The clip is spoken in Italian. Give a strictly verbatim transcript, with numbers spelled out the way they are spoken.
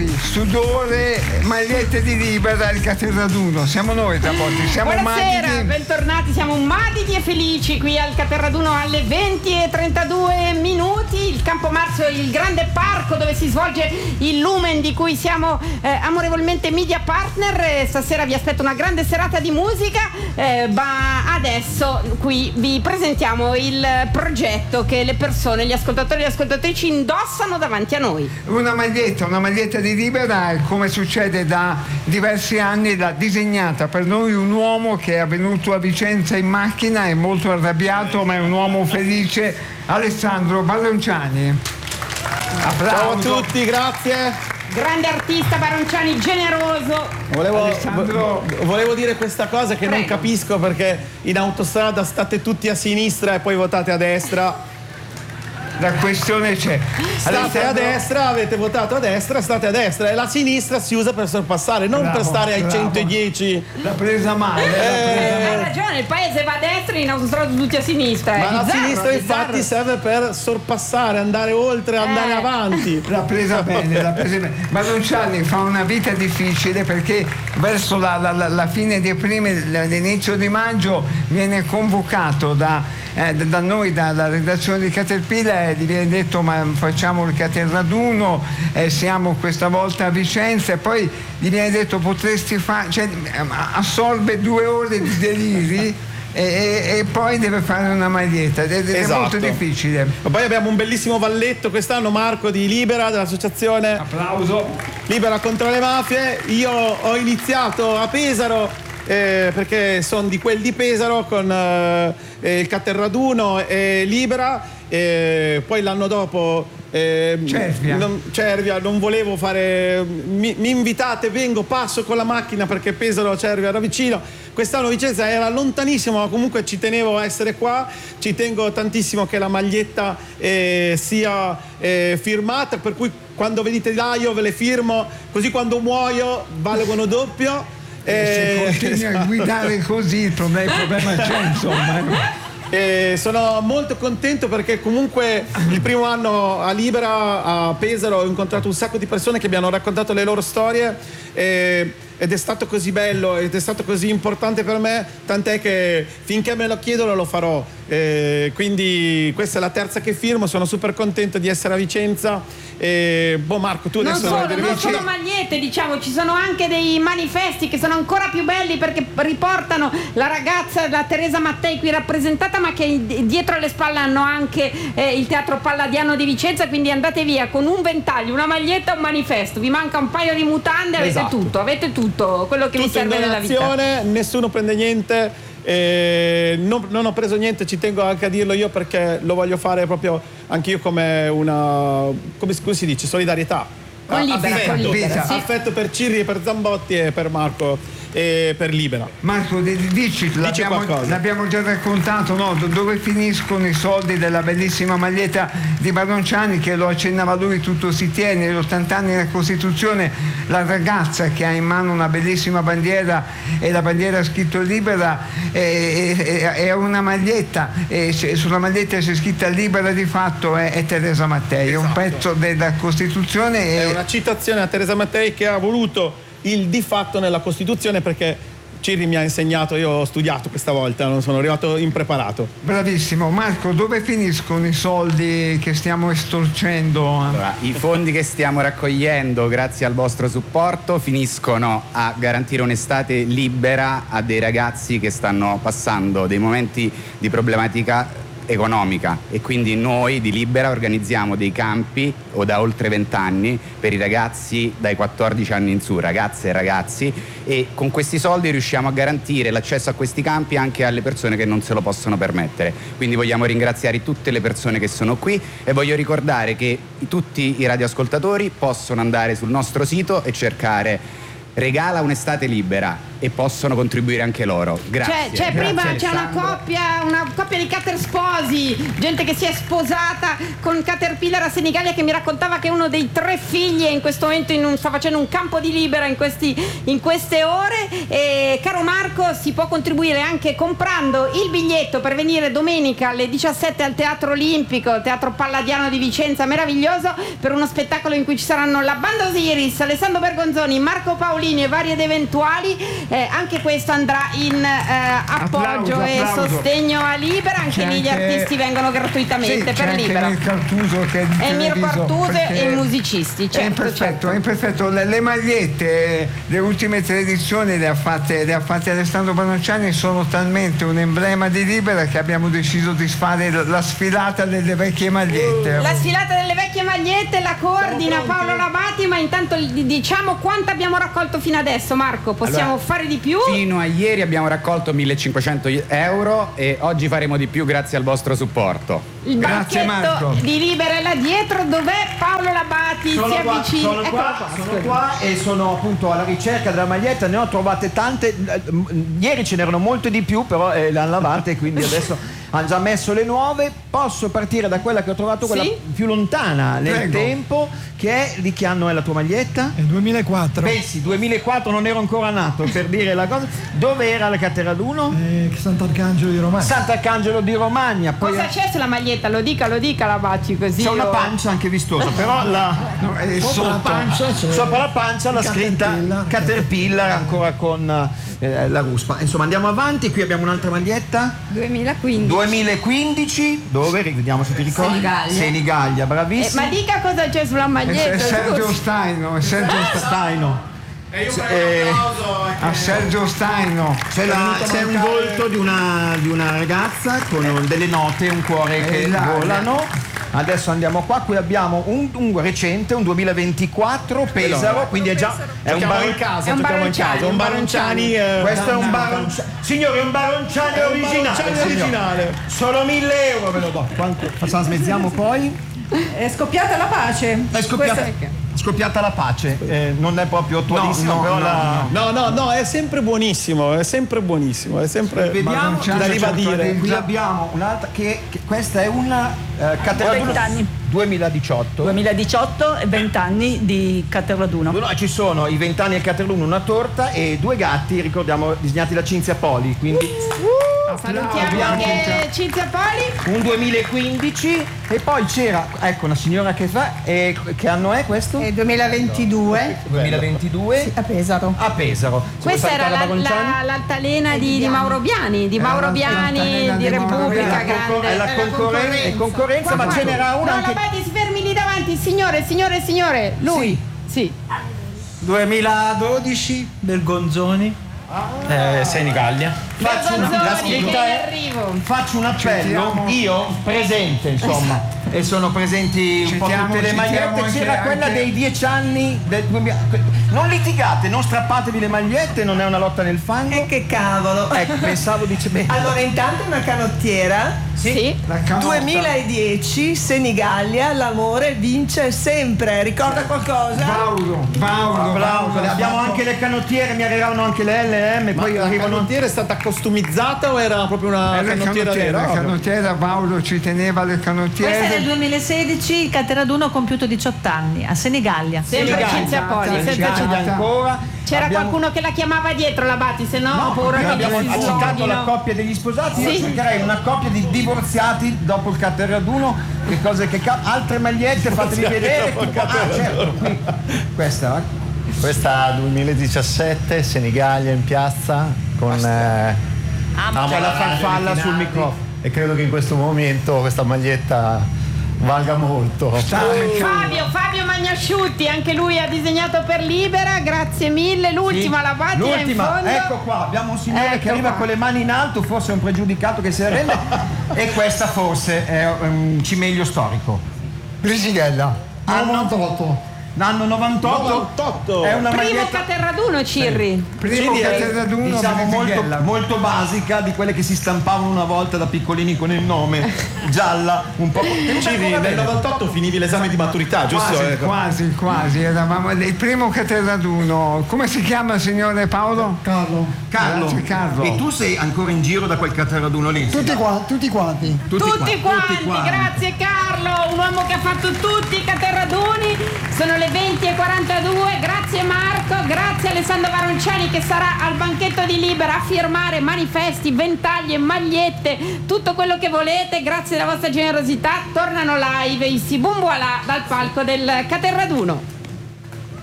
Soldi, sudore, magliette di Libera, il Caterraduno. Siamo noi, Trabotti. Siamo Buonasera, Madidi. bentornati. Siamo Madidi e felici qui al Caterraduno alle venti e trentadue minuti. Il Campo Marzo, il grande parco dove si svolge il Lumen, di cui siamo eh, amorevolmente media partner. Eh, stasera vi aspetto una grande serata di musica, eh, ma adesso qui vi presentiamo il progetto che le persone, gli ascoltatori e le ascoltatrici indossano davanti a noi. Una maglietta, una maglietta di Libera, come succede da diversi anni, l'ha disegnata per noi un uomo che è venuto a Vicenza in macchina, è molto arrabbiato ma è un uomo felice, Alessandro Baronciani. Applauso. Ciao a tutti, grazie. Grande artista Baronciani, generoso. Volevo, Alessandro... volevo dire questa cosa che Prego. non capisco, perché in autostrada state tutti a sinistra e poi votate a destra. La questione c'è. State Alessandro... a destra, avete votato a destra, state a destra, e la sinistra si usa per sorpassare, non Bravo, per stare ai bravo. centodieci. L'ha presa male. l'ha presa Eh, male. ha ragione, il paese va a destra e in autostrada tutti a sinistra. Ma è la bizzarro, sinistra bizzarro. infatti serve per sorpassare, andare oltre, andare Eh. avanti. L'ha presa bene, l'ha presa bene. Baronciani fa una vita difficile perché verso la, la, la, la fine di aprile, l'inizio di maggio, viene convocato da, eh, da noi, dalla redazione di Caterpillar, e gli viene detto ma facciamo il Caterraduno, eh, siamo questa volta a Vicenza, e poi gli viene detto potresti fare, cioè assorbe due ore di deliri. E, e, e poi deve fare una maglietta ed è, Esatto. è molto difficile. Ma poi abbiamo un bellissimo valletto quest'anno, Marco di Libera, dell'associazione Applauso. Libera contro le mafie. Io ho iniziato a Pesaro eh, perché sono di quel di Pesaro con eh, il Caterraduno e Libera, e poi l'anno dopo eh, Cervia. Non, Cervia, non volevo fare, mi, mi invitate, vengo, passo con la macchina perché Pesaro Cervia era vicino. Quest'anno Vicenza era lontanissimo, ma comunque ci tenevo a essere qua, ci tengo tantissimo che la maglietta eh, sia eh, firmata, per cui quando venite là io ve le firmo, così quando muoio valgono doppio. Se Eh, continui a guidare così il problema, il problema c'è, insomma. E sono molto contento perché comunque il primo anno a Libera, a Pesaro, ho incontrato un sacco di persone che mi hanno raccontato le loro storie, e, ed è stato così bello ed è stato così importante per me, tant'è che finché me lo chiedono lo farò. E quindi questa è la terza che firmo, sono super contento di essere a Vicenza. E, boh Marco, tu Non adesso solo, devi non dire- solo magliette, diciamo, ci sono anche dei manifesti che sono ancora più belli perché riportano la ragazza, la Teresa Mattei qui rappresentata, ma che dietro alle spalle hanno anche eh, il Teatro Palladiano di Vicenza, quindi andate via con un ventaglio, una maglietta e un manifesto, vi manca un paio di mutande, avete Esatto. tutto, avete tutto quello che vi tutto in serve nella vita. donazione, nessuno prende niente. Eh, non, non ho preso niente, ci tengo anche a dirlo io perché lo voglio fare proprio anche io come una, come, come si dice, solidarietà. Con Libera, affetto, con Libera, sì. affetto per Cirri, per Zambotti e per Marco e per Libera. Marco, di- dici, l'abbiamo, qualcosa. l'abbiamo già raccontato, no? Do- dove finiscono i soldi della bellissima maglietta di Baronciani, che lo accennava lui, tutto si tiene, gli ottanta anni della Costituzione, la ragazza che ha in mano una bellissima bandiera e la bandiera scritto Libera è, è- è una maglietta, e se- sulla maglietta c'è scritta Libera di fatto è, è Teresa Mattei, è un Esatto. pezzo della Costituzione. È E, una citazione a Teresa Mattei che ha voluto il di fatto nella Costituzione, perché Cirri mi ha insegnato, io ho studiato questa volta, non sono arrivato impreparato. bravissimo. Marco, dove finiscono i soldi che stiamo estorcendo? Allora, i fondi che stiamo raccogliendo grazie al vostro supporto finiscono a garantire un'estate libera a dei ragazzi che stanno passando dei momenti di problematica economica, e quindi noi di Libera organizziamo dei campi o da oltre vent'anni per i ragazzi dai quattordici anni in su, ragazze e ragazzi, e con questi soldi riusciamo a garantire l'accesso a questi campi anche alle persone che non se lo possono permettere. Quindi vogliamo ringraziare tutte le persone che sono qui e voglio ricordare che tutti i radioascoltatori possono andare sul nostro sito e cercare Regala un'estate libera, e possono contribuire anche loro. Grazie. C'è, c'è Grazie, prima c'è una Alessandro. coppia, una coppia di Cater sposi, gente che si è sposata con Caterpillar a Senigallia, che mi raccontava che uno dei tre figli è in questo momento in un, sta facendo un campo di Libera in, questi, in queste ore. E caro Marco, si può contribuire anche comprando il biglietto per venire domenica alle diciassette al Teatro Olimpico, Teatro Palladiano di Vicenza, meraviglioso, per uno spettacolo in cui ci saranno la banda Osiris, Alessandro Bergonzoni, Marco Paolini e vari ed eventuali. Eh, anche questo andrà in eh, appoggio Applauso, e applauso. sostegno a Libera. Anche C'è lì gli anche- artisti vengono gratuitamente Sì, per c'è Libera. anche Emir Cartuso che è di Emir Treviso, Cartuse perché e i musicisti, è certo, imperfetto, certo. è imperfetto. Le, le magliette, le ultime tre edizioni le ha fatte, le ha fatte Alessandro Bonanciani, sono talmente un emblema di Libera che abbiamo deciso di fare la, la sfilata delle vecchie magliette. La sfilata delle vecchie magliette la coordina Paolo Labati, ma intanto gli diciamo quanto abbiamo raccolto fino adesso, Marco. Possiamo Allora, fare di più? Fino a ieri abbiamo raccolto millecinquecento euro e oggi faremo di più grazie al vostro supporto. Il Grazie, banchetto Marco. di Libera è là dietro. Dov'è Paolo Labati? Sono si qua, avvicini. sono Eccolo qua, qua, sono scusa. qua e sono appunto alla ricerca della maglietta, ne ho trovate tante, eh, m- ieri ce n'erano molte di più, però eh, le hanno lavate, quindi adesso hanno già messo le nuove. Posso partire da quella che ho trovato, quella Sì? più lontana nel Prego. tempo, che è, di che anno è la tua maglietta? Nel duemilaquattro. Pensi, duemilaquattro, non ero ancora nato, per dire la cosa. Dove era la Cateraduno? Eh, Sant'Arcangelo di Romagna. Sant'Arcangelo di Romagna, poi Cosa c'è sulla maglietta? Lo dica, lo dica Labati, così. c'è una io- pancia anche vistosa, però la... No, è Sopra la sotto. pancia c'è Sopra la pancia la scritta Caterpillar. Caterpillar ancora con eh, la ruspa. Insomma, andiamo avanti. Qui abbiamo un'altra maglietta duemilaquindici. duemilaquindici, dove vediamo se ti ricordi. Senigallia. Senigallia, Eh, bravissimo. ma dica cosa c'è sulla È, maglietta. è Sergio scusi. Staino, è Sergio Sta- Staino. Eh, a Sergio Staino. C'è, la- c'è un volto di una, di una ragazza con delle note, un cuore È che Ilaria. volano. Adesso andiamo qua, qui abbiamo un, un recente, un duemilaventiquattro, Pesaro, quindi è già è un Giochiamo bar- in casa, è un giochiamo in Baronciani, casa. Un un Baronciani. eh, Questo è un dannato. baronciani, signore, è un baronciani È un originale, Baronciani signore. originale. Solo mille euro ve lo do. Quanto? Facciamo, smezziamo poi. È scoppiata la pace. È scoppiata, Questa- scoppiata la pace. Eh, non è proprio attualissimo, No, no, però no, la. No, no, no, è sempre buonissimo, è sempre buonissimo, è sempre Vediamo, Baronciani, da ribadire. certo, qui già- abbiamo un'altra che, che questa è una eh, Caterraduno venti anni. duemiladiciotto. duemiladiciotto e venti anni di Caterraduno. No, ci sono i vent'anni al Caterluno, una torta e due gatti, ricordiamo, disegnati da Cinzia Poli, quindi Salutiamo Abbiamo- anche Cinzia Poli. un duemilaquindici e poi c'era, ecco, una signora che fa, e che anno è questo? E duemilaventidue duemilaventidue a Pesaro. a Pesaro. Questa era la- la- l'altalena di, di Mauro Biani, di Era Mauro l'altalena Biani di di Mauro Repubblica Biani. Grande. È la È concorrenza, è concorrenza, ma Qua, ce qua. n'era una No, anche. Labati, si fermi lì davanti, il signore, il signore, il signore. Lui. Sì. duemiladodici del Gonzoni, eh, Senigallia. Faccio una, la Bergonzoni, che scritta è in è, arrivo. faccio un appello, Citiamo- io presente insomma, e sono presenti un po' Citiamo- tutte le citiamo magliette, anche- c'era quella anche- dei dieci anni del duemila. Non litigate, non strappatevi le magliette, non è una lotta nel fango. E che cavolo! Ecco, pensavo dice bene. Allora, intanto una canottiera. Sì. La canotta. duemiladieci, Senigallia, l'amore vince sempre. Ricorda qualcosa? Paolo, Paolo, Bravo, Paolo, abbiamo fatto- anche le canottiere, mi arrivavano anche le L M, Ma poi la arrivano canottiera è stata costumizzata o era proprio una È la canottiera canottiera, vera? la canottiera, Paolo ci teneva le Questa è canottiere. del duemilasedici, il Caterraduno ha compiuto diciotto anni, a Senigallia. Sempre Senigallia. Cinzia Poli, sempre Senigallia. Cinzia. ancora. C'era Abbiamo- qualcuno che la chiamava dietro Labati, se no ho paura che abbiamo gli si citato la sloghino. coppia degli sposati, io Sì. cercherei una coppia di divorziati dopo il Caterraduno, che cose che cap- altre magliette fatevi vedere, dopo il tipo, ah certo, qui, questa eh. Questa duemiladiciassette, Senigallia in piazza con eh, amo C'è la farfalla finali, sul microfono. e credo che in questo momento questa maglietta valga molto. Fabio, Fabio Magnasciutti, anche lui ha disegnato per Libera, grazie mille. L'ultima Labati è in L'ultima, fondo. ecco qua, abbiamo un signore Ecco che arriva qua. con le mani in alto, forse è un pregiudicato che si arrende, e questa forse è un cimelio storico. Brisighella, Anno novantotto. L'anno novantotto, novantotto. è una Primo maglietta Caterraduno, Cirri. Primo Quindi è- Caterraduno, diciamo molto, Brisighella. molto basica, di quelle che si stampavano una volta da piccolini con il nome, gialla, un po'. Civi, nel novantotto finivi l'esame di maturità, giusto? Quasi, Ecco. quasi, quasi, eravamo il primo Caterraduno. Come si chiama, signore Paolo? Carlo. Carlo, Grazie, Carlo. e tu sei ancora in giro da quel Caterraduno lì? Tutti qua, tutti quanti. Tutti, qua- quanti, tutti quanti. grazie Carlo, un uomo che ha fatto tutti i Caterraduni. Sono le venti e quarantadue, grazie Marco, grazie Alessandro Varonciani che sarà al banchetto di Libera a firmare manifesti, ventaglie, magliette, tutto quello che volete, grazie alla vostra generosità. Tornano live i Sibumbualà dal palco del Caterraduno.